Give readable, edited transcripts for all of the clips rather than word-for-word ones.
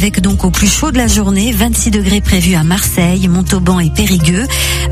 avec donc au plus chaud de la journée, 26 degrés prévus à Marseille, Montauban et Périgueux,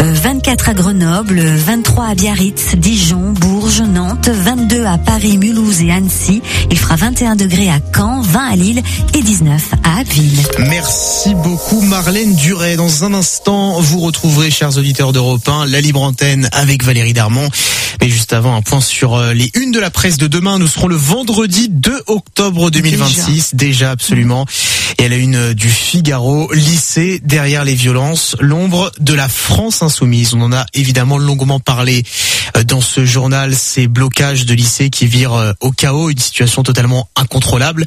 24 à Grenoble, 23 à Biarritz, Dijon, Bourges, Nantes, 22 à Paris, Mulhouse et Annecy. Il fera 21 degrés à Caen, 20 à Lille et 19 à Abbeville. Merci beaucoup Marlène Duret. Dans un instant, vous retrouverez, chers auditeurs d'Europe 1, la libre antenne avec Valérie Darmon. Mais juste avant, un point sur les unes de la presse de demain. Nous serons le vendredi 2 octobre 2026. Déjà absolument. Et à la une du Figaro, lycée derrière les violences, l'ombre de la France insoumise. On en a évidemment longuement parlé dans ce journal, ces blocages de lycées qui virent au chaos, une situation totalement incontrôlable.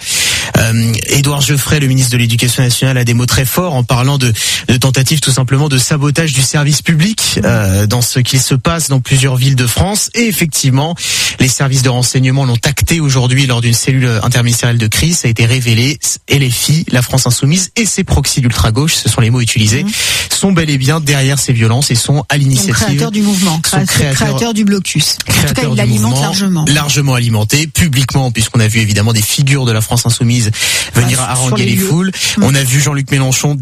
Édouard Geoffrey, le ministre de l'Éducation nationale, a des mots très forts en parlant de tentatives tout simplement de sabotage du service public dans ce qu'il se passe dans plusieurs villes de France. Et effectivement, les services de renseignement l'ont acté aujourd'hui lors d'une cellule interministérielle de crise. Ça a été révélé. LFI, la France insoumise et ses proxys d'ultra-gauche, ce sont les mots utilisés, sont bel et bien derrière ces violences et sont à l'initiative. Créateurs du mouvement, créateurs du blocus. En tout cas, ils l'alimentent largement. Largement alimenté, publiquement, puisqu'on a vu évidemment des figures de la France insoumise venir haranguer les foules. On a vu Jean-Luc Mélenchon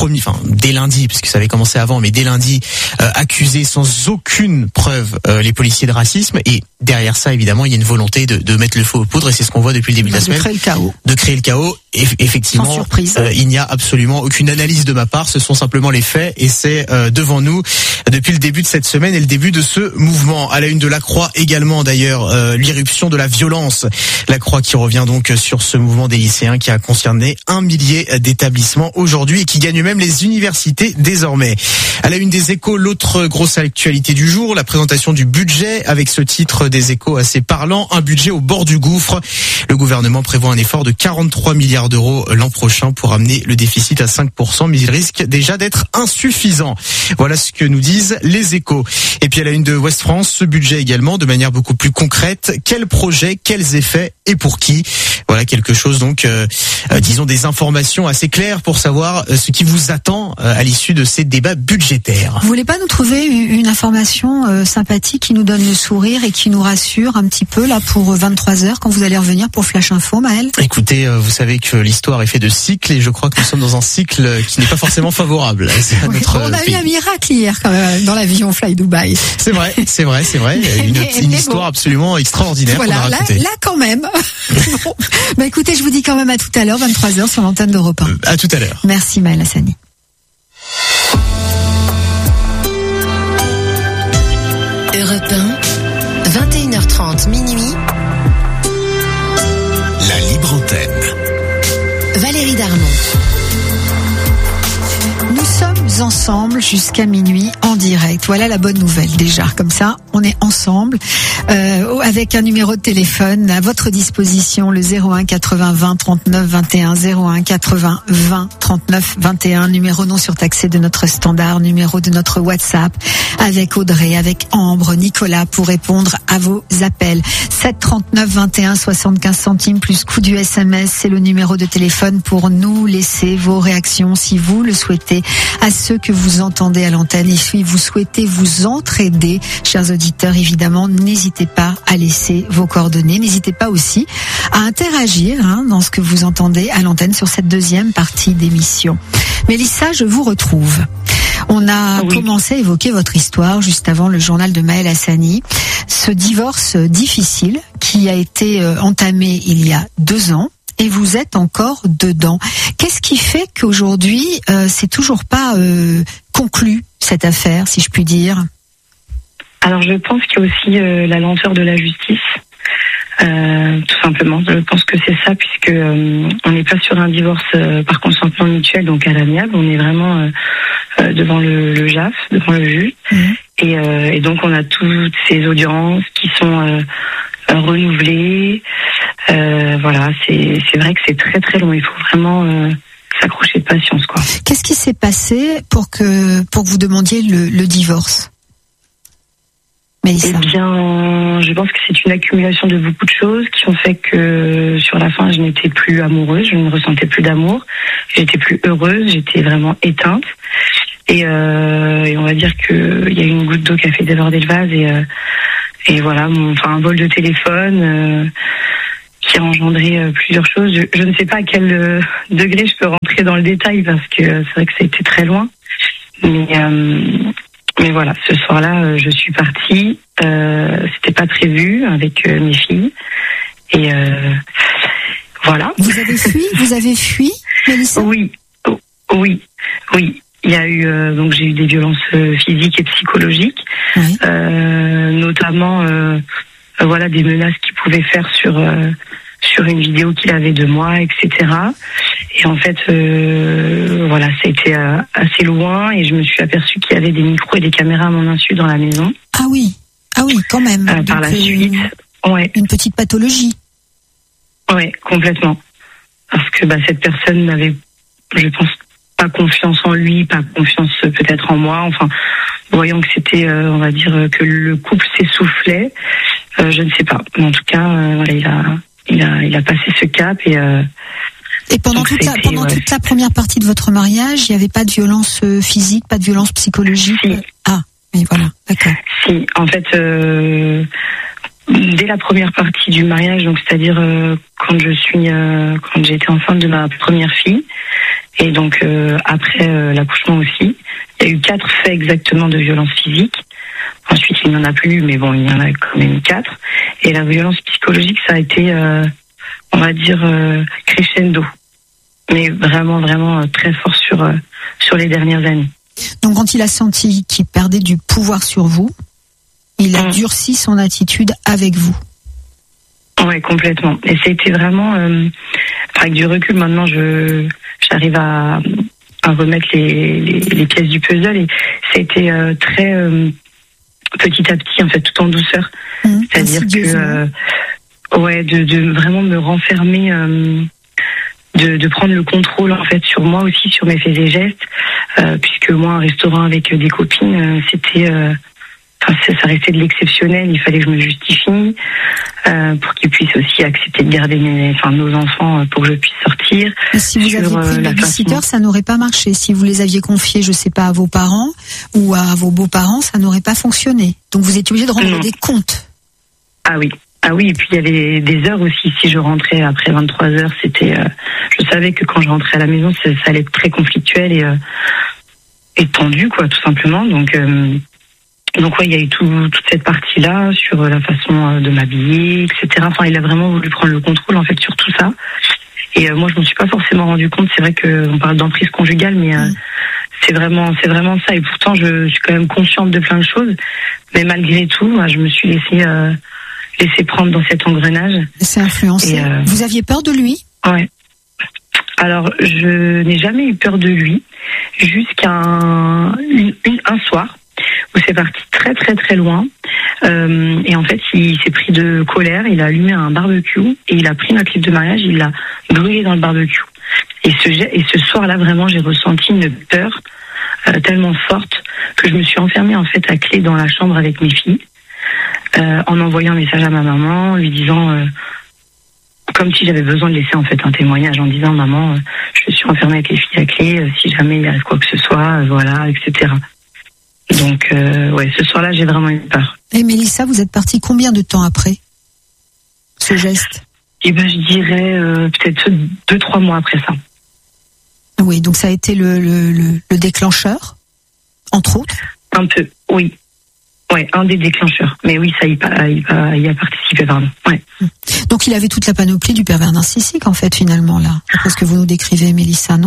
dès lundi, puisque ça avait commencé avant, mais dès lundi, accuser sans aucune preuve les policiers de racisme. Et derrière ça, évidemment, il y a une volonté de mettre le feu aux poudres, et c'est ce qu'on voit depuis le début de la semaine. De créer le chaos. Et effectivement, sans surprise. Il n'y a absolument aucune analyse de ma part, ce sont simplement les faits, et c'est devant nous depuis le début de cette semaine et le début de ce mouvement. À la une de La Croix également d'ailleurs, l'irruption de la violence. La Croix qui revient donc sur ce mouvement des lycéens qui a concerné 1 millier d'établissements aujourd'hui et qui gagne même les universités désormais. À la une des Échos, l'autre grosse actualité du jour, la présentation du budget avec ce titre des Échos assez parlant, un budget au bord du gouffre. Le gouvernement prévoit un effort de 43 milliards d'euros l'an prochain pour amener le déficit à 5%, mais il risque déjà d'être insuffisant. Voilà ce que nous disent les Échos. Et puis à la une de Ouest France, ce budget également de manière beaucoup plus concrète. Quels projets, quels effets et pour qui? Voilà quelque chose donc, disons des informations assez claires pour savoir ce qui vous attend à l'issue de ces débats budgétaires. Vous voulez pas nous trouver une information sympathique qui nous donne le sourire et qui nous rassure un petit peu là pour 23h quand vous allez revenir pour Flash Info, Maël? Écoutez, vous savez que l'histoire est faite de cycles et je crois que nous sommes dans un cycle qui n'est pas forcément favorable. On a eu un miracle hier quand même dans l'avion Fly Dubai. C'est vrai. Une histoire absolument extraordinaire. Voilà, qu'on a racontée. Là quand même. Bon. Bah écoutez, je vous dis quand même à tout à l'heure, 23h sur l'antenne d'Europe 1. À tout à l'heure. Merci Maël Hassani. Europe 1, 21h30 minuit. La libre antenne. Valérie Darmon. Nous sommes ensemble jusqu'à minuit en direct. Voilà la bonne nouvelle déjà. Comme ça, on est ensemble avec un numéro de téléphone à votre disposition, le 01 80 20 39 21, 01 80 20 39 21, numéro non surtaxé de notre standard, numéro de notre WhatsApp, avec Audrey, avec Ambre, Nicolas pour répondre à vos appels. 7 39 21 75 centimes plus coût du SMS, c'est le numéro de téléphone pour nous laisser vos réactions si vous le souhaitez à ceux que vous entendez à l'antenne. Et si vous souhaitez vous entraider, chers auditeurs, évidemment, n'hésitez pas à laisser vos coordonnées. N'hésitez pas aussi à interagir dans ce que vous entendez à l'antenne sur cette deuxième partie d'émission. Mélissa, je vous retrouve. On a commencé à évoquer votre histoire juste avant le journal de Maël Hassani. Ce divorce difficile qui a été entamé il y a 2 ans. Et vous êtes encore dedans. Qu'est-ce qui fait qu'aujourd'hui, c'est toujours pas conclu, cette affaire, si je puis dire? Alors, je pense qu'il y a aussi la lenteur de la justice, tout simplement. Je pense que c'est ça, puisque on n'est pas sur un divorce par consentement mutuel, donc à l'amiable. On est vraiment devant le JAF, devant le juge. Et donc, on a toutes ces audiences qui sont renouvelées. Voilà, c'est vrai que c'est très très long. Il faut vraiment s'accrocher de patience, quoi. Qu'est-ce qui s'est passé pour que vous demandiez le divorce, Mélissa? Eh bien, je pense que c'est une accumulation de beaucoup de choses qui ont fait que sur la fin, je n'étais plus amoureuse, je ne ressentais plus d'amour, j'étais plus heureuse, j'étais vraiment éteinte. Et on va dire que il y a une goutte d'eau qui a fait déborder le vase et voilà, un vol de téléphone qui a engendré plusieurs choses. Je ne sais pas à quel degré je peux rentrer dans le détail parce que c'est vrai que ça a été très loin. Mais voilà, ce soir-là, je suis partie. C'était pas prévu avec mes filles. Et voilà. Vous avez fui, Mélissa ? Oui. Il y a eu donc j'ai eu des violences physiques et psychologiques, oui. Notamment voilà des menaces qu'il pouvait faire sur une vidéo qu'il avait de moi, etc. Et en fait voilà, ça a été assez loin et je me suis aperçue qu'il y avait des micros et des caméras à mon insu dans la maison. Ah oui, quand même. Par la suite, ouais. Une petite pathologie. Ouais, complètement. Parce que cette personne n'avait, je pense, pas confiance en lui, pas confiance peut-être en moi. Enfin, voyant que c'était, on va dire, que le couple s'essoufflait, je ne sais pas. Mais en tout cas, voilà, il a passé ce cap et pendant toute la première partie de votre mariage, il n'y avait pas de violence physique, pas de violence psychologique. Si. Ah, oui, voilà, d'accord. Si, en fait, dès la première partie du mariage, donc c'est-à-dire quand j'ai été enceinte de ma première fille. Et donc après l'accouchement aussi, il y a eu 4 faits exactement de violence physique. Ensuite, il n'y en a plus, mais bon, il y en a quand même 4. Et la violence psychologique, ça a été, on va dire, crescendo. Mais vraiment, vraiment très fort sur les dernières années. Donc quand il a senti qu'il perdait du pouvoir sur vous, il a durci son attitude avec vous. Ouais, complètement. Et c'était vraiment, avec du recul, maintenant, j'arrive à remettre les pièces du puzzle et c'était très petit à petit, en fait, tout en douceur. C'est-à-dire que, de vraiment me renfermer, de prendre le contrôle, en fait, sur moi aussi, sur mes faits et gestes, puisque moi, un restaurant avec des copines, c'était... ça restait de l'exceptionnel, il fallait que je me justifie pour qu'ils puissent aussi accepter de garder nos enfants pour que je puisse sortir. Et si vous aviez pris le babysitter, ça n'aurait pas marché. Si vous les aviez confiés, je sais pas, à vos parents ou à vos beaux-parents, ça n'aurait pas fonctionné. Donc vous étiez obligé de rendre des comptes. Ah oui, et puis il y avait des heures aussi. Si je rentrais après 23 heures, c'était, je savais que quand je rentrais à la maison, ça allait être très conflictuel et tendu, quoi, tout simplement. Donc ouais, il y a eu toute cette partie-là sur la façon de m'habiller, etc. Enfin, il a vraiment voulu prendre le contrôle, en fait, sur tout ça. Et moi, je m'en suis pas forcément rendu compte. C'est vrai qu'on parle d'emprise conjugale, mais c'est vraiment ça. Et pourtant, je suis quand même consciente de plein de choses. Mais malgré tout, moi, je me suis laissée prendre dans cet engrenage. C'est influencé. Vous aviez peur de lui ? Ouais. Alors, je n'ai jamais eu peur de lui jusqu'à un soir où c'est parti très très très loin et en fait il s'est pris de colère, il a allumé un barbecue et il a pris notre livre de mariage, il l'a brûlé dans le barbecue et ce soir-là vraiment j'ai ressenti une peur tellement forte que je me suis enfermée en fait à clé dans la chambre avec mes filles en envoyant un message à ma maman lui disant comme si j'avais besoin de laisser en fait un témoignage en disant maman je suis enfermée avec les filles à clé, si jamais il arrive quoi que ce soit, voilà, etc. Donc, ce soir-là, j'ai vraiment eu peur. Et Mélissa, vous êtes partie combien de temps après ce geste ? Je dirais peut-être 2-3 mois après ça. Oui, donc ça a été le déclencheur, entre autres ? Un peu, oui. Ouais, un des déclencheurs. Mais oui, ça y a participé, pardon. Ouais. Donc il avait toute la panoplie du pervers narcissique, en fait, finalement, là. Après ce que vous nous décrivez, Mélissa, non ?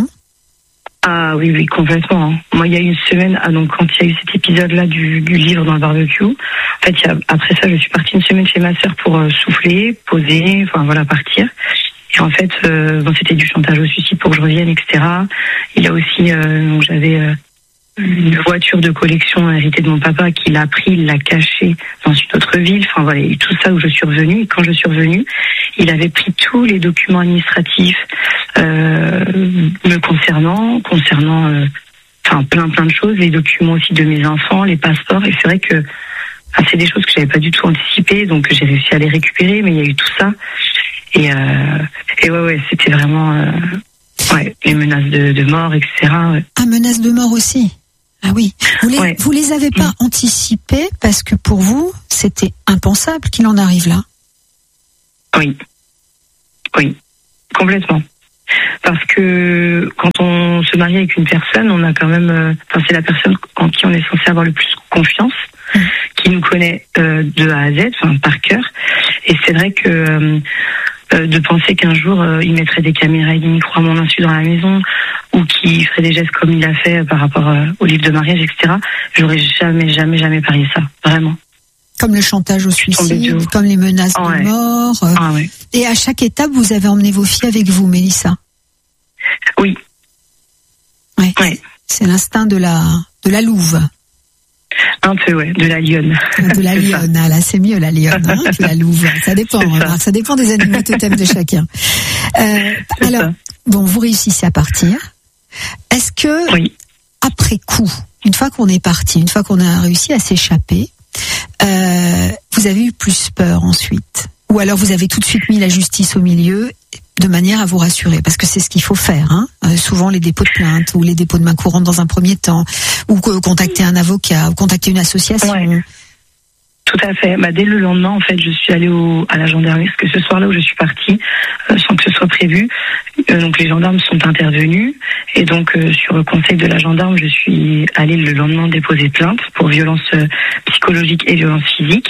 Ah oui, complètement. Moi, il y a eu une semaine, donc quand il y a eu cet épisode-là du livre dans le barbecue, en fait, après ça, je suis partie une semaine chez ma sœur pour souffler, poser, enfin voilà, partir. Et en fait, c'était du chantage au suicide pour que je revienne, etc. Il y a aussi, donc j'avais une voiture de collection héritée de mon papa qu'il a pris, il l'a cachée dans une autre ville. Enfin voilà, il y a eu tout ça où je suis revenue. Et quand je suis revenue, il avait pris tous les documents administratifs me concernant plein de choses, les documents aussi de mes enfants, les passeports. Et c'est vrai que c'est des choses que j'avais pas du tout anticipées, donc j'ai réussi à les récupérer. Mais il y a eu tout ça. Et ouais, c'était vraiment les menaces de mort, etc. Ouais. Ah, menaces de mort aussi. Ah oui. Vous les avez pas anticipées parce que pour vous, c'était impensable qu'il en arrive là. Oui. Oui, complètement. Parce que quand on se marie avec une personne, on a quand même, c'est la personne en qui on est censé avoir le plus confiance, qui nous connaît de A à Z, par cœur. Et c'est vrai que de penser qu'un jour il mettrait des caméras et des micros à mon insu dans la maison, ou qu'il ferait des gestes comme il a fait par rapport au livre de mariage, etc. J'aurais jamais parié ça, vraiment. Comme le chantage au suicide, comme les menaces de mort. Ouais. Et à chaque étape, vous avez emmené vos filles avec vous, Mélissa. Oui. Ouais. C'est l'instinct de la louve. Un peu, ouais, de la lionne. De la lionne, là, c'est mieux la lionne, que la louve. Ça dépend, ça dépend des animaux totems de chacun. Alors, vous réussissez à partir. Est-ce que, après coup, une fois qu'on est parti, une fois qu'on a réussi à s'échapper, vous avez eu plus peur ensuite? Ou alors vous avez tout de suite mis la justice au milieu de manière à vous rassurer, parce que c'est ce qu'il faut faire. Souvent les dépôts de plainte ou les dépôts de main courante dans un premier temps, ou contacter un avocat, ou contacter une association. Ouais. Tout à fait. Dès le lendemain, en fait, je suis allée à la gendarmerie, parce que ce soir-là où je suis partie, sans que ce soit prévu, donc les gendarmes sont intervenus, et donc sur le conseil de la gendarme, je suis allée le lendemain déposer plainte pour violence psychologique et violence physique.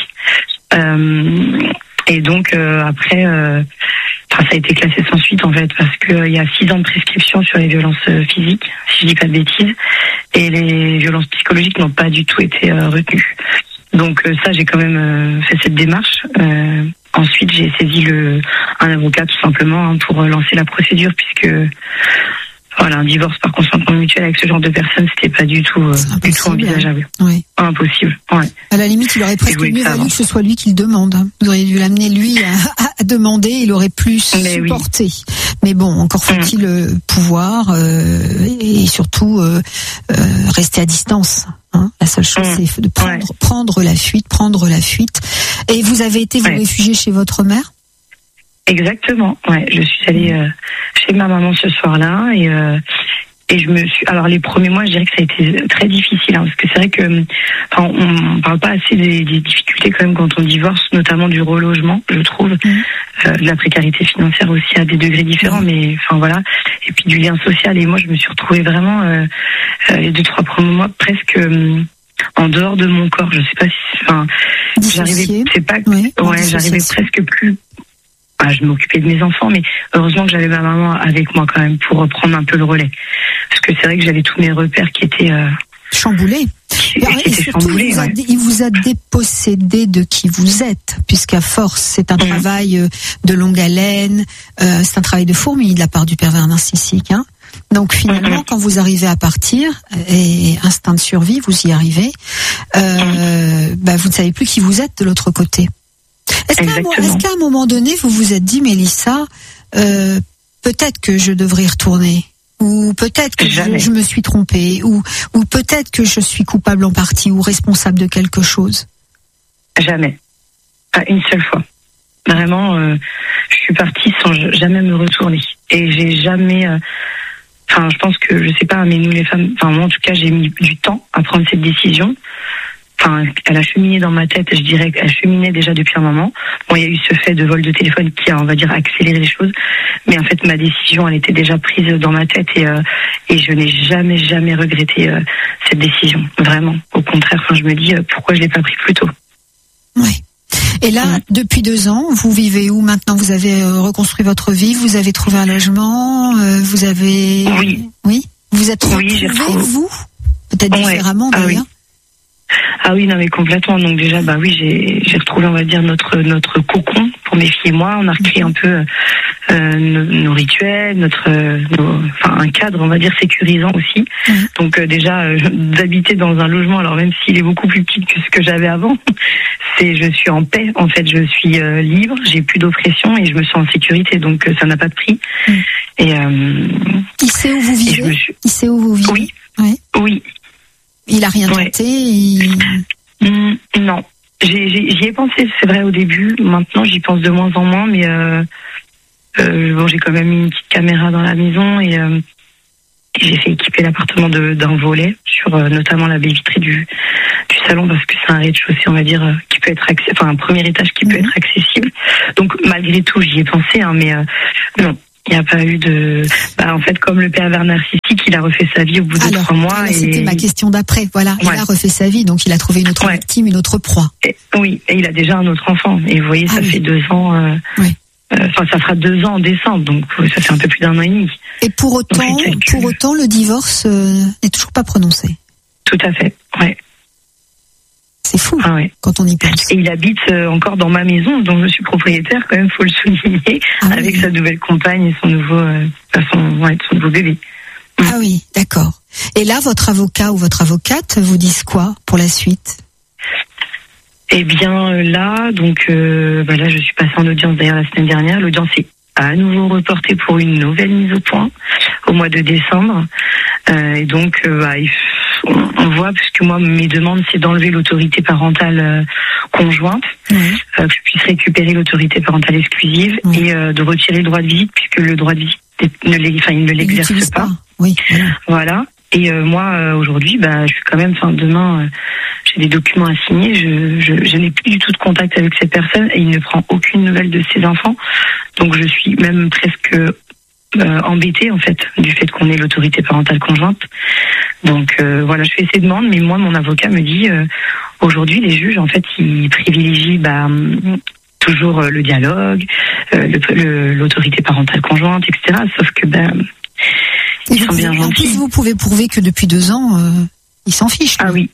Et donc après, ça a été classé sans suite en fait, parce qu'il y a 6 ans de prescription sur les violences physiques, si je dis pas de bêtises, et les violences psychologiques n'ont pas du tout été retenues. Donc ça, j'ai quand même fait cette démarche. Ensuite, j'ai saisi un avocat tout simplement pour lancer la procédure, puisque un divorce par consentement mutuel avec ce genre de personnes, c'était pas du tout envisageable. Oui. Impossible. Ouais. À la limite, il aurait presque mieux valu que ce soit lui qui le demande. Vous auriez dû l'amener lui à demander, il aurait plus supporté. Mais bon, encore faut-il pouvoir et surtout rester à distance. La seule chose, c'est de prendre la fuite. Et vous avez été vous réfugier chez votre mère? Exactement, je suis allée chez ma maman ce soir-là et je me suis. Alors les premiers mois, je dirais que ça a été très difficile, parce que c'est vrai que on parle pas assez des difficultés quand même quand on divorce, notamment du relogement, je trouve, de la précarité financière aussi à des degrés différents, mais voilà, et puis du lien social. Et moi, je me suis retrouvée vraiment les 2-3 premiers mois presque en dehors de mon corps. Je sais pas si, j'arrivais presque plus. Je m'occupais de mes enfants, mais heureusement que j'avais ma maman avec moi quand même pour reprendre un peu le relais. Parce que c'est vrai que j'avais tous mes repères qui étaient chamboulés. Et surtout, il vous a dépossédé de qui vous êtes, puisqu'à force, c'est un travail de longue haleine, c'est un travail de fourmi de la part du pervers narcissique. Donc finalement, quand vous arrivez à partir, et instinct de survie, vous y arrivez, vous ne savez plus qui vous êtes de l'autre côté. Est-ce qu'à un moment donné, vous vous êtes dit, Mélissa, peut-être que je devrais y retourner, ou peut-être que je me suis trompée, ou peut-être que je suis coupable en partie, ou responsable de quelque chose? Jamais. Pas une seule fois. Vraiment, je suis partie sans jamais me retourner. Et j'ai jamais... je pense que, je sais pas, mais nous les femmes... moi en tout cas, j'ai mis du temps à prendre cette décision. Elle a cheminé dans ma tête, je dirais qu'elle cheminait déjà depuis un moment. Bon, il y a eu ce fait de vol de téléphone qui a, on va dire, accéléré les choses. Mais en fait, ma décision, elle était déjà prise dans ma tête et je n'ai jamais regretté cette décision. Vraiment. Au contraire, je me dis, pourquoi je l'ai pas pris plus tôt? Oui. Et là, depuis 2 ans, vous vivez où maintenant? Vous avez reconstruit votre vie, vous avez trouvé un logement, vous avez... Oui. Vous êtes retrouvés, vous? Peut-être différemment, d'ailleurs. Ah oui, non mais complètement. Donc déjà, j'ai retrouvé, on va dire, notre cocon pour mes filles et moi. On a recréé un peu nos rituels, un cadre, on va dire, sécurisant aussi. Donc déjà, d'habiter dans un logement, alors même s'il est beaucoup plus petit que ce que j'avais avant, je suis en paix. En fait, je suis libre, j'ai plus d'oppression et je me sens en sécurité. Donc ça n'a pas de prix. Et il sait où vous vivez. Il sait où vous vivez. Oui. Il a rien tenté. Non, j'y ai pensé, c'est vrai au début. Maintenant, j'y pense de moins en moins, mais j'ai quand même mis une petite caméra dans la maison et Et j'ai fait équiper l'appartement d'un volet sur notamment la baie vitrée du salon, parce que c'est un rez-de-chaussée, on va dire, qui peut être un premier étage qui peut être accessible. Donc malgré tout, j'y ai pensé, mais non. Il n'y a pas eu de... en fait, comme le pervers narcissique, il a refait sa vie au bout de 3 mois. C'était ma question d'après. Voilà, il a refait sa vie, donc il a trouvé une autre victime, une autre proie. Et il a déjà un autre enfant. Et vous voyez, ça fait 2 ans... ça fera 2 ans en décembre, donc ça fait un peu plus d'1 an et demi. Et pour autant, le divorce n'est toujours pas prononcé. Tout à fait, ouais. C'est fou quand on y pense. Et il habite encore dans ma maison dont je suis propriétaire, quand même, faut le souligner, avec sa nouvelle compagne et son nouveau bébé. Ah oui, d'accord. Et là, votre avocat ou votre avocate vous disent quoi pour la suite ? Eh bien là, donc là, je suis passée en audience d'ailleurs la semaine dernière. L'audience est à nouveau reportée pour une nouvelle mise au point au mois de décembre. Et donc, on voit, puisque moi, mes demandes, c'est d'enlever l'autorité parentale conjointe, que je puisse récupérer l'autorité parentale exclusive et de retirer le droit de visite, puisque le droit de visite, il ne l'exerce pas. Oui. Voilà. Et moi, aujourd'hui, je suis quand même, demain, j'ai des documents à signer. Je n'ai plus du tout de contact avec cette personne et il ne prend aucune nouvelle de ses enfants. Donc, je suis même presque embêtée, en fait, du fait qu'on ait l'autorité parentale conjointe. Donc, je fais ces demandes, mais moi, mon avocat me dit, aujourd'hui, les juges, en fait, ils privilégient, toujours le dialogue, l'autorité parentale conjointe, etc. Sauf que, ils sont bien gentils. En plus, vous pouvez prouver que depuis 2 ans, ils s'en fichent. Oui,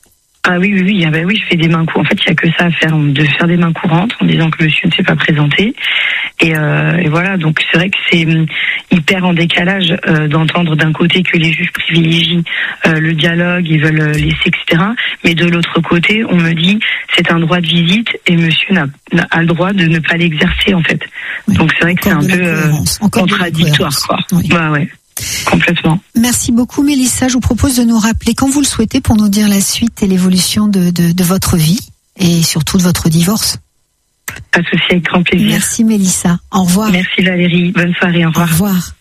je fais des mains courantes. En fait, il n'y a que ça à faire, de faire des mains courantes en disant que monsieur ne s'est pas présenté. Et voilà, donc c'est vrai que c'est hyper en décalage d'entendre d'un côté que les juges privilégient le dialogue, ils veulent laisser, etc. Mais de l'autre côté, on me dit c'est un droit de visite et monsieur a le droit de ne pas l'exercer, en fait. Oui. Donc c'est vrai que c'est un peu contradictoire, quoi. Oui. Ouais. Complètement. Merci beaucoup, Mélissa. Je vous propose de nous rappeler quand vous le souhaitez pour nous dire la suite et l'évolution de votre vie et surtout de votre divorce. Pas de souci, avec grand plaisir. Merci, Mélissa. Au revoir. Merci, Valérie. Bonne soirée. Au revoir. Au revoir.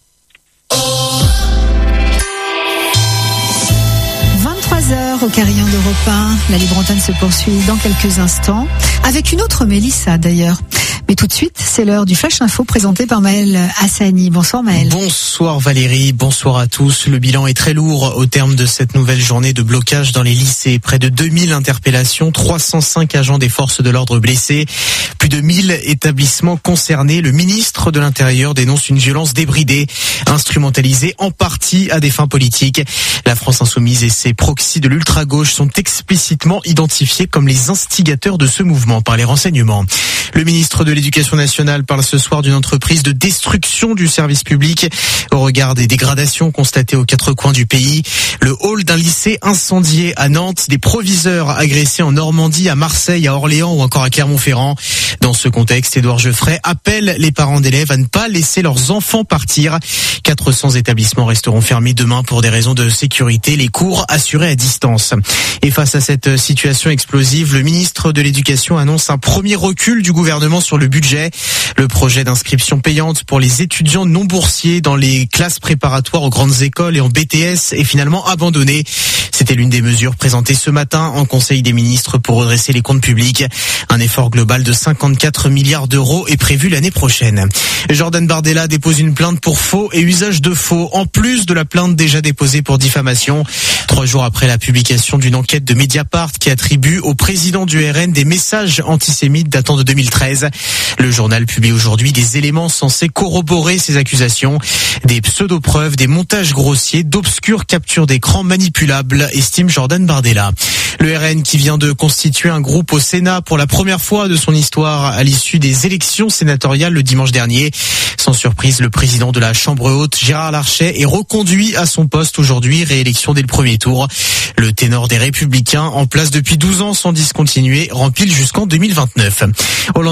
23h au Carillon d'Europe 1. La Libre Antenne se poursuit dans quelques instants avec une autre Mélissa, d'ailleurs. Mais tout de suite, c'est l'heure du Flash Info présenté par Maël Hassani. Bonsoir Maël. Bonsoir Valérie, bonsoir à tous. Le bilan est très lourd au terme de cette nouvelle journée de blocage dans les lycées. Près de 2000 interpellations, 305 agents des forces de l'ordre blessés, plus de 1000 établissements concernés. Le ministre de l'Intérieur dénonce une violence débridée, instrumentalisée en partie à des fins politiques. La France Insoumise et ses proxys de l'ultra-gauche sont explicitement identifiés comme les instigateurs de ce mouvement par les renseignements. Le ministre de l'Éducation nationale parle ce soir d'une entreprise de destruction du service public au regard des dégradations constatées aux 4 coins du pays. Le hall d'un lycée incendié à Nantes, des proviseurs agressés en Normandie, à Marseille, à Orléans ou encore à Clermont-Ferrand. Dans ce contexte, Édouard Geoffrey appelle les parents d'élèves à ne pas laisser leurs enfants partir. 400 établissements resteront fermés demain pour des raisons de sécurité, les cours assurés à distance. Et face à cette situation explosive, le ministre de l'Éducation annonce un premier recul du gouvernement sur le budget. Le projet d'inscription payante pour les étudiants non boursiers dans les classes préparatoires aux grandes écoles et en BTS est finalement abandonné. C'était l'une des mesures présentées ce matin en Conseil des ministres pour redresser les comptes publics. Un effort global de 54 milliards d'euros est prévu l'année prochaine. Jordan Bardella dépose une plainte pour faux et usage de faux, en plus de la plainte déjà déposée pour diffamation. 3 jours après la publication d'une enquête de Mediapart qui attribue au président du RN des messages antisémites datant de 2013. Le journal publie aujourd'hui des éléments censés corroborer ces accusations. Des pseudo-preuves, des montages grossiers, d'obscures captures d'écran manipulables, estime Jordan Bardella. Le RN qui vient de constituer un groupe au Sénat pour la première fois de son histoire à l'issue des élections sénatoriales le dimanche dernier. Sans surprise, le président de la Chambre haute, Gérard Larcher, est reconduit à son poste aujourd'hui, réélection dès le premier tour. Le ténor des Républicains, en place depuis 12 ans sans discontinuer, rempile jusqu'en 2029. Au lendemain de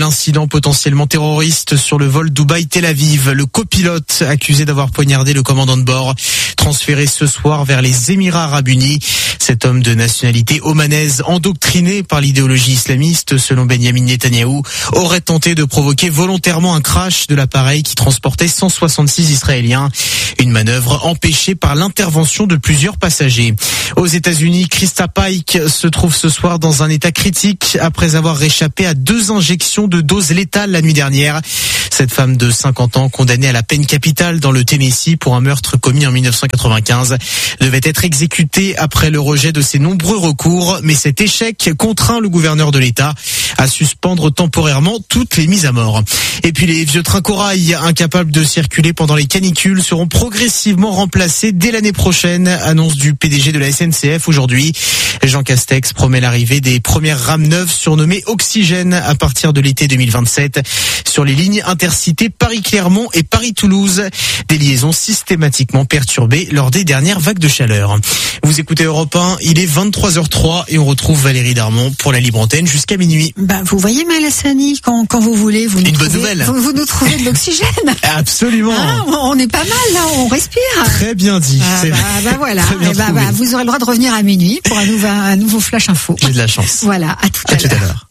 l'incident potentiellement terroriste sur le vol Dubaï-Tel Aviv. Le copilote accusé d'avoir poignardé le commandant de bord, transféré ce soir vers les Émirats Arabes Unis. Cet homme de nationalité omanaise, endoctriné par l'idéologie islamiste, selon Benyamin Netanyahou, aurait tenté de provoquer volontairement un crash de l'appareil qui transportait 166 Israéliens. Une manœuvre empêchée par l'intervention de plusieurs passagers. Aux États-Unis, Krista Pike se trouve ce soir dans un état critique après avoir réchappé à 2 injections de doses létales la nuit dernière. Cette femme de 50 ans, condamnée à la peine capitale dans le Tennessee pour un meurtre commis en 1995, devait être exécutée après le rejet de ses nombreux recours. Mais cet échec contraint le gouverneur de l'État à suspendre temporairement toutes les mises à mort. Et puis les vieux trains corail, incapables de circuler pendant les canicules, seront progressivement remplacés dès l'année prochaine, annonce du PDG de la SNCF aujourd'hui. Jean Castex promet l'arrivée des premières rames neuves surnommées Oxygène à partir de l'été 2027 sur les lignes intercités Paris-Clermont et Paris-Toulouse, des liaisons systématiquement perturbées lors des dernières vagues de chaleur. Vous écoutez Europe 1, il est 23h03 et on retrouve Valérie Darmon pour la libre antenne jusqu'à minuit. Vous voyez Malassani, quand vous voulez, vous nous trouvez de l'oxygène. Absolument. On est pas mal là, on respire. Très bien dit. Voilà. Vous aurez le droit de revenir à minuit pour un nouveau flash info. J'ai de la chance. Voilà, à tout à l'heure.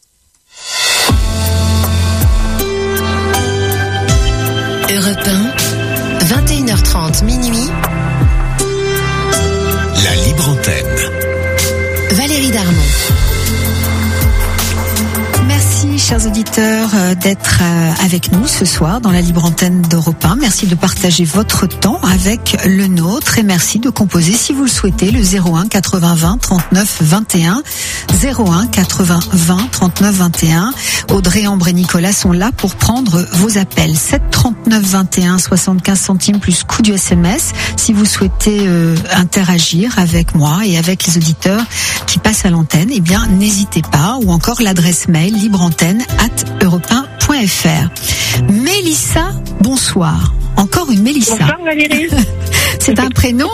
Europe 1, 21h30 minuit. La libre antenne. Valérie Darmon. Merci, chers auditeurs, d'être avec nous ce soir dans la libre antenne d'Europe 1. Merci de partager votre temps avec le nôtre et merci de composer, si vous le souhaitez, le 01 80 20 39 21. 01 80 20 39 21. Audrey, Ambre et Nicolas sont là pour prendre vos appels. 7 39 21 75 centimes plus coût du SMS. Si vous souhaitez interagir avec moi et avec les auditeurs qui passent à l'antenne, eh bien, n'hésitez pas. Ou encore l'adresse mail libreantenne@europe1.fr. Mélissa, bonsoir. Encore une Mélissa. Bonsoir Valérie. C'est un prénom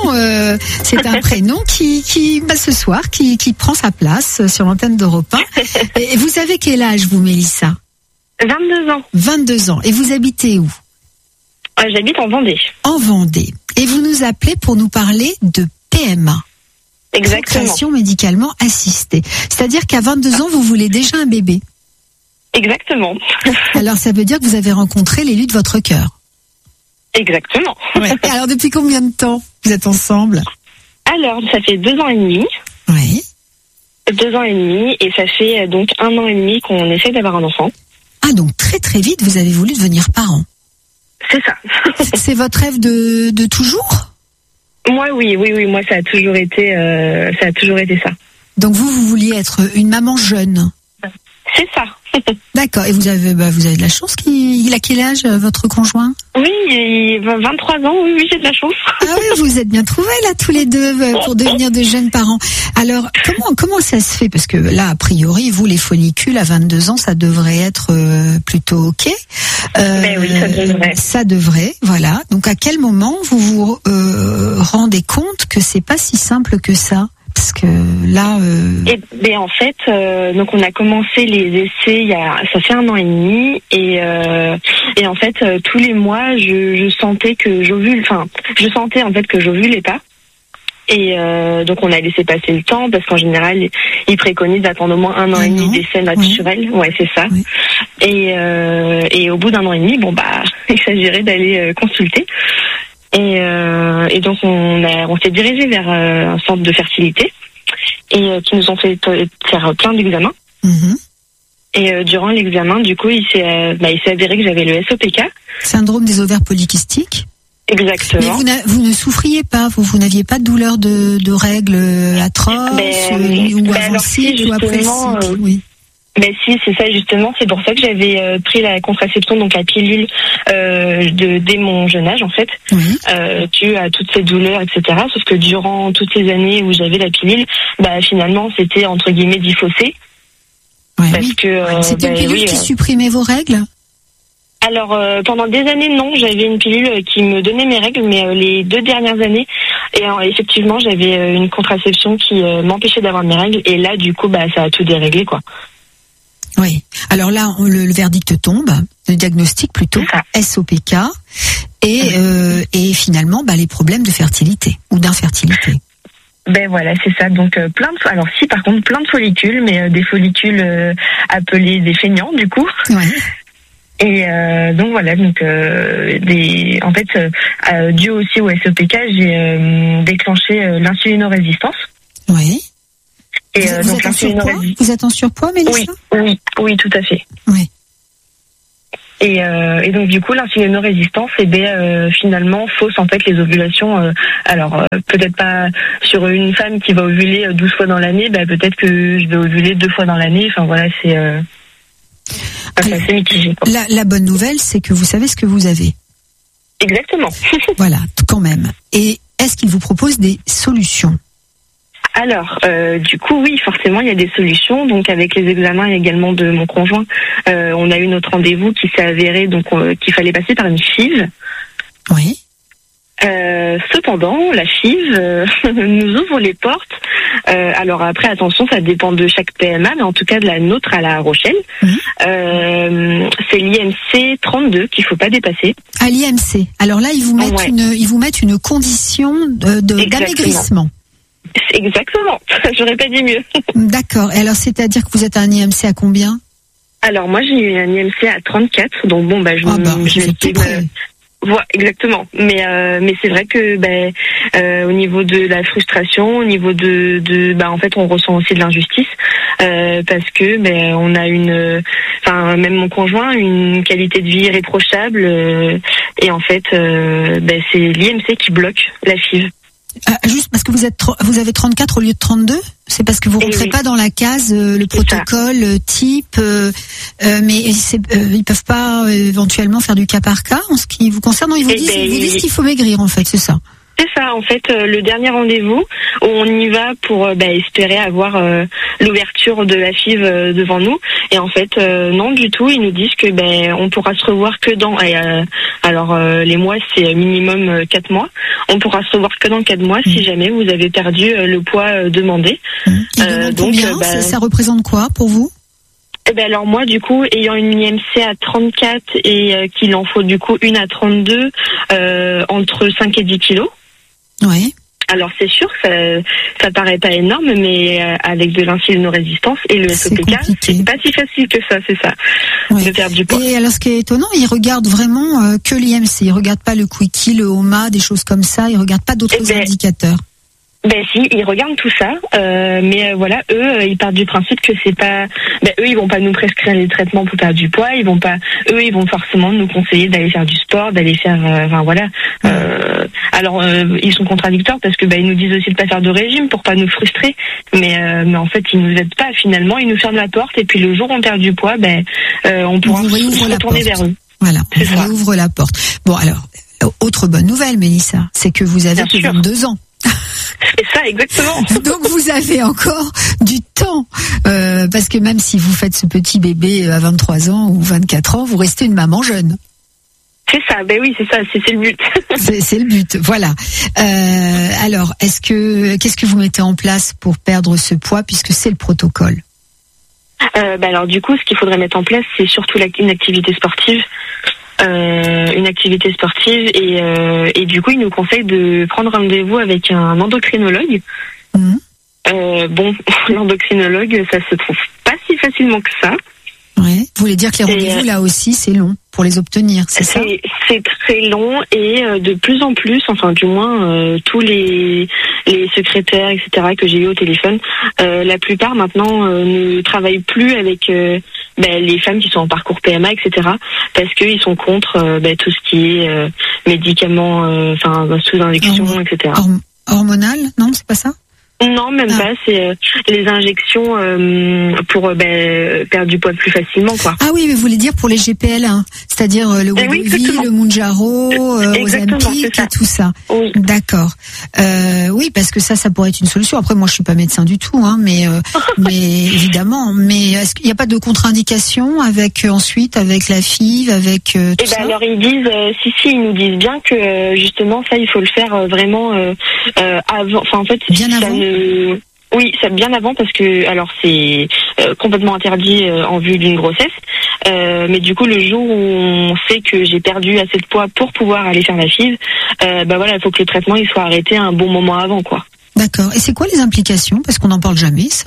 qui ce soir, qui prend sa place sur l'antenne d'Europe 1. Et vous avez quel âge, vous, Mélissa? 22 ans. 22 ans. Et vous habitez où? J'habite en Vendée. En Vendée. Et vous nous appelez pour nous parler de PMA. Exactement. Procréation médicalement assistée. C'est-à-dire qu'à 22 ans, vous voulez déjà un bébé. Exactement. Alors, ça veut dire que vous avez rencontré l'élu de votre cœur. Exactement. Ouais. Et alors, depuis combien de temps vous êtes ensemble? Alors, ça fait 2 ans et demi. Oui. 2 ans et demi, et ça fait donc 1 an et demi qu'on essaie d'avoir un enfant. Ah, donc très très vite, vous avez voulu devenir parent. C'est ça. C'est votre rêve de toujours? Moi, oui, moi, ça a toujours été ça. Donc vous vouliez être une maman jeune? C'est ça. D'accord. Et vous avez de la chance. Il a quel âge, votre conjoint? Oui, il a 23 ans. Oui, j'ai de la chance. Ah oui, vous êtes bien trouvés là tous les deux pour devenir de jeunes parents. Alors comment ça se fait? Parce que là, a priori, vous, les follicules à 22 ans, ça devrait être plutôt ok. Ben oui, ça devrait. Ça devrait, voilà. Donc à quel moment vous vous rendez compte que c'est pas si simple que ça? Parce que là... en fait, donc on a commencé les essais ça fait 1 an et demi, et en fait tous les mois je sentais que j'ovulais pas. Et donc on a laissé passer le temps parce qu'en général ils préconisent d'attendre au moins 1 an et demi d'essai naturel. Oui. Ouais, c'est ça. Oui. Et au bout d'1 an et demi, il s'agirait d'aller consulter. Et donc on s'est dirigé vers un centre de fertilité et qui nous ont fait faire plein d'examens. Mm-hmm. Et durant l'examen, du coup, il s'est avéré que j'avais le SOPK. Syndrome des ovaires polykystiques. Exactement. Mais vous ne souffriez pas, vous n'aviez pas de douleur de règles atroces ou avant le cycle ou après le cycle. Oui. Ben si, c'est ça justement, c'est pour ça que j'avais pris la contraception, donc la pilule dès mon jeune âge en fait, dû à toutes ces douleurs, etc. Sauf que durant toutes ces années où j'avais la pilule, finalement c'était entre guillemets défaussé. Ouais, parce que c'était une pilule qui supprimait vos règles? Alors pendant des années non, j'avais une pilule qui me donnait mes règles, mais les 2 dernières années, effectivement j'avais une contraception qui m'empêchait d'avoir mes règles, et là du coup ça a tout déréglé quoi. Oui. Alors là, le verdict tombe, le diagnostic plutôt, SOPK, et finalement, les problèmes de fertilité ou d'infertilité. Ben voilà, c'est ça. Donc plein de follicules, mais des follicules appelés des feignants du coup. Ouais. Et donc voilà, dû aussi au SOPK, j'ai déclenché l'insulinorésistance. Oui. Et vous êtes en surpoids, Mélissa ? Oui, tout à fait. Oui. Et donc du coup l'insulinorésistance finalement fausse en fait les ovulations. Peut-être pas sur une femme qui va ovuler 12 fois dans l'année, peut-être que je vais ovuler 2 fois dans l'année. Enfin voilà, c'est assez mitigé. La bonne nouvelle, c'est que vous savez ce que vous avez. Exactement. Voilà, quand même. Et est-ce qu'il vous propose des solutions ? Alors, du coup, oui, forcément, il y a des solutions. Donc, avec les examens également de mon conjoint, on a eu notre rendez-vous qui s'est avéré donc qu'il fallait passer par une FIV. Oui. Cependant, la FIV nous ouvre les portes. Alors après, attention, ça dépend de chaque PMA, mais en tout cas de la nôtre à La Rochelle, c'est l'IMC 32 qu'il faut pas dépasser. À l'IMC. Alors là, ils vous mettent une condition d'amaigrissement. Exactement. J'aurais pas dit mieux. D'accord. Et alors, c'est-à-dire que vous êtes à un IMC à combien ? Alors moi, j'ai eu un IMC à 34, donc je tout près. Voilà, exactement. Mais c'est vrai que au niveau de la frustration, au niveau en fait, on ressent aussi de l'injustice parce que on a même mon conjoint, une qualité de vie irréprochable et en fait, c'est l'IMC qui bloque la FIV. Juste parce que vous avez 34 au lieu de 32, c'est parce que vous rentrez pas dans la case le protocole type, mais ils peuvent pas éventuellement faire du cas par cas en ce qui vous concerne. Non, ils vous disent qu'il faut maigrir en fait, c'est ça. C'est ça, en fait, le dernier rendez-vous, on y va pour espérer avoir l'ouverture de la FIV devant nous. Et en fait, non du tout, ils nous disent que on pourra se revoir que dans... les mois, c'est minimum 4 mois. On pourra se revoir que dans 4 mois si jamais vous avez perdu le poids demandé. Donc, ça représente quoi pour vous ? Alors moi, du coup, ayant une IMC à 34 et qu'il en faut du coup une à 32, entre 5 et 10 kilos. Oui. Alors c'est sûr que ça paraît pas énorme, mais avec de l'insulinorésistance et le SOPK, c'est pas si facile que ça, c'est ça, de perdre du poids. Et alors ce qui est étonnant, ils regardent vraiment que l'IMC, ils regardent pas le Quickie, le HOMA, des choses comme ça, ils regardent pas d'autres indicateurs. Si, ils regardent tout ça, mais voilà, eux, ils partent du principe que c'est pas, eux, ils vont pas nous prescrire les traitements pour perdre du poids, ils vont forcément nous conseiller d'aller faire du sport, d'aller faire, ils sont contradictoires parce que ils nous disent aussi de pas faire de régime pour pas nous frustrer, mais en fait, ils nous aident pas finalement, ils nous ferment la porte et puis le jour où on perd du poids, on pourra se retourner vers eux. Voilà, on réouvre la porte. Bon alors, autre bonne nouvelle, Mélissa, c'est que vous avez 22 ans. C'est ça, exactement. Donc vous avez encore du temps, parce que même si vous faites ce petit bébé à 23 ans ou 24 ans, vous restez une maman jeune. C'est ça, oui, c'est ça, c'est le but. c'est le but, voilà. Alors, qu'est-ce que vous mettez en place pour perdre ce poids, puisque c'est le protocole ? Alors du coup, ce qu'il faudrait mettre en place, c'est surtout une activité sportive. Et du coup il nous conseille de prendre rendez-vous avec un endocrinologue. L'endocrinologue, ça se trouve pas si facilement que ça. Ouais. Vous voulez dire que les rendez-vous là aussi c'est long pour les obtenir, c'est ça ? C'est très long et de plus en plus, enfin du moins tous les secrétaires, etc. que j'ai eu au téléphone, la plupart maintenant ne travaillent plus avec les femmes qui sont en parcours PMA, etc. parce qu'ils sont contre tout ce qui est médicaments, sous injection, etc. Hormonal, non, c'est pas ça ? Non, même pas. C'est les injections pour perdre du poids plus facilement, quoi. Ah oui, mais vous voulez dire pour les GPL1, c'est-à-dire le Wegovy, le Mounjaro, Ozempic et tout ça. Oui. D'accord. Oui, parce que ça pourrait être une solution. Après, moi, je suis pas médecin du tout, mais évidemment. Mais est-ce qu'il n'y a pas de contre-indication avec la FIV, avec tout ça ? Alors ils disent, ils nous disent bien que justement ça, il faut le faire vraiment avant. Enfin, en fait, bien avant. Oui, c'est bien avant parce que alors c'est complètement interdit en vue d'une grossesse. Mais du coup, le jour où on sait que j'ai perdu assez de poids pour pouvoir aller faire la FIV, il faut que le traitement il soit arrêté un bon moment avant, quoi. D'accord. Et c'est quoi les implications? Parce qu'on n'en parle jamais, ça.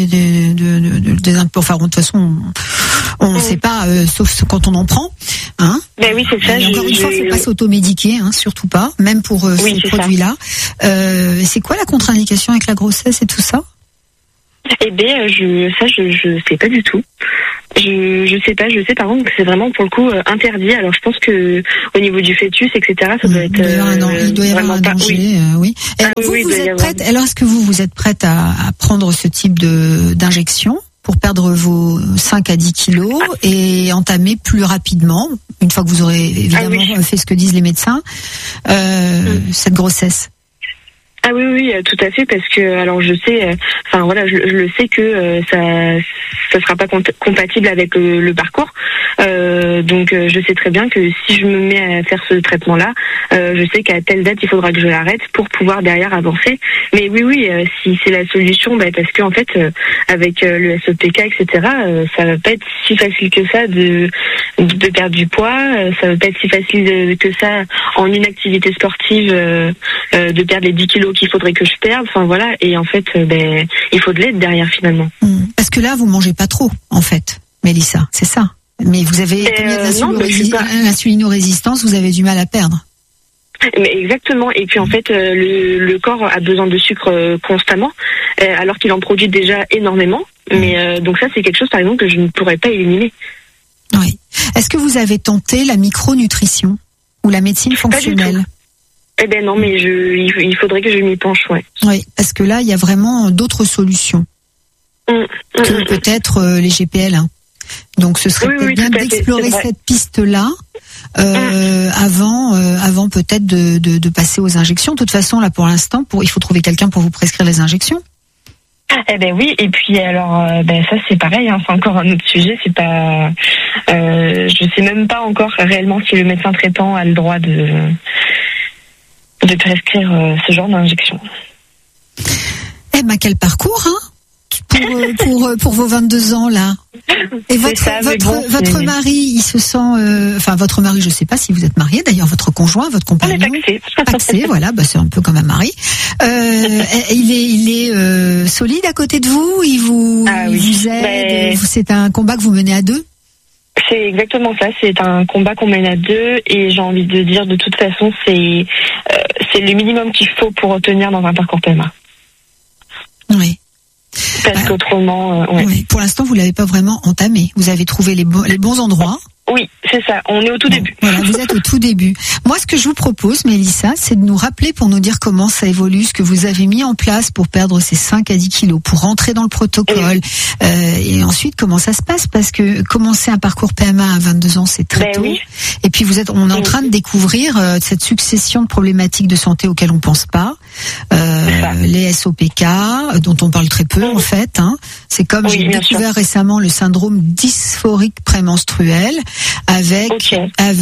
Enfin, de toute façon, on ne sait pas, sauf quand on en prend. Hein. Ben oui, c'est ça. Et encore une fois, il ne faut pas s'automédiquer, surtout pas, même pour ces produits-là. C'est quoi la contre-indication avec la grossesse et tout ça? Eh bien, je sais pas du tout. Je sais pas. Je sais par contre que c'est vraiment pour le coup interdit. Alors je pense que au niveau du fœtus, etc., ça doit être. Il doit y avoir un danger. Oui. Alors, vous êtes prête? Alors est-ce que vous êtes prête à prendre ce type d'injection pour perdre vos 5 à 10 kilos et entamer plus rapidement, une fois que vous aurez évidemment fait ce que disent les médecins, cette grossesse? Ah oui, tout à fait, parce que alors je sais, je le sais que ça sera pas compatible avec le parcours. Donc je sais très bien que si je me mets à faire ce traitement-là, je sais qu'à telle date il faudra que je l'arrête pour pouvoir derrière avancer. Mais oui, si c'est la solution, parce que en fait avec le SOPK, etc., ça va pas être si facile que ça de perdre du poids. Ça va pas être si facile que ça en une activité sportive de perdre les 10 kilos qu'il faudrait que je perde, et en fait il faut de l'aide derrière finalement. Parce que là vous mangez pas trop en fait, Mélissa, c'est ça. Mais vous avez l'insulinorésistance, vous avez du mal à perdre. Mais exactement, et puis en fait le corps a besoin de sucre constamment alors qu'il en produit déjà énormément, mais donc ça c'est quelque chose par exemple que je ne pourrais pas éliminer. Oui. Est-ce que vous avez tenté la micronutrition ou la médecine fonctionnelle? Eh ben non, mais il faudrait que je m'y penche, ouais. Oui, parce que là, il y a vraiment d'autres solutions que peut-être les GPL. Donc, ce serait peut-être bien d'explorer cette piste-là avant peut-être de passer aux injections. De toute façon, là, pour l'instant, il faut trouver quelqu'un pour vous prescrire les injections. Eh ben oui, et puis alors ça c'est pareil, c'est encore un autre sujet, c'est pas je sais même pas encore réellement si le médecin traitant a le droit de prescrire ce genre d'injection. Eh ben quel parcours pour vos 22 ans là. Et votre mari, il se sent votre mari, je sais pas si vous êtes marié d'ailleurs, votre conjoint, votre compagnon. On est paxé, voilà, c'est un peu comme un mari. Il est solide à côté de vous, il vous aide, c'est un combat que vous menez à deux. C'est exactement ça, c'est un combat qu'on mène à deux et j'ai envie de dire de toute façon c'est le minimum qu'il faut pour tenir dans un parcours PMA. Oui. Parce qu'autrement, oui. Pour l'instant, vous l'avez pas vraiment entamé. Vous avez trouvé les bons endroits. Oui, c'est ça. On est au tout début. Voilà, vous êtes au tout début. Moi, ce que je vous propose, Mélissa, c'est de nous rappeler pour nous dire comment ça évolue, ce que vous avez mis en place pour perdre ces 5 à 10 kilos, pour rentrer dans le protocole, et ensuite comment ça se passe, parce que commencer un parcours PMA à 22 ans, c'est très tôt. Oui. Et puis on est en train de découvrir cette succession de problématiques de santé auxquelles on pense pas. Les SOPK, dont on parle très peu en fait. C'est comme j'ai découvert récemment le syndrome dysphorique prémenstruel avec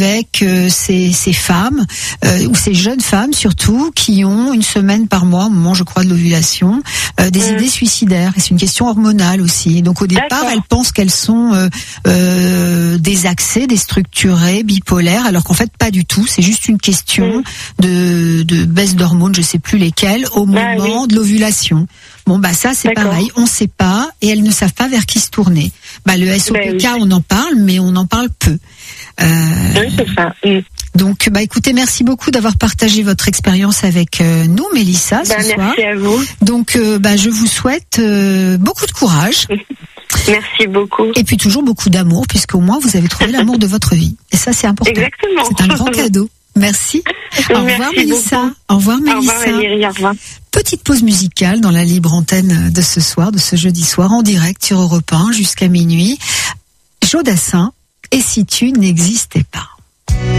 ces femmes ou ces jeunes femmes surtout qui ont une semaine par mois au moment je crois de l'ovulation des idées suicidaires, et c'est une question hormonale aussi. Donc au départ elles pensent qu'elles sont désaxées, déstructurées, bipolaires, alors qu'en fait pas du tout, c'est juste une question de baisse d'hormones, je sais plus lesquelles, au moment de l'ovulation. Bon ça c'est pareil, on sait pas et elles ne savent pas vers qui se tourner. Le SOPK on en parle mais on en parle peu. Oui, c'est ça. Donc écoutez, merci beaucoup d'avoir partagé votre expérience avec nous, Mélissa, ce soir. Merci à vous. Donc je vous souhaite beaucoup de courage. Merci beaucoup. Et puis toujours beaucoup d'amour, puisqu'au moins vous avez trouvé l'amour de votre vie. Et ça c'est important. Exactement. C'est un grand cadeau. Merci. Au revoir Mélissa. Au revoir Mélissa. Au revoir Valérie, au revoir. Petite pause musicale dans la libre antenne de ce soir, de ce jeudi soir, en direct sur Europe 1 jusqu'à minuit. Jodassin, et si tu n'existais pas.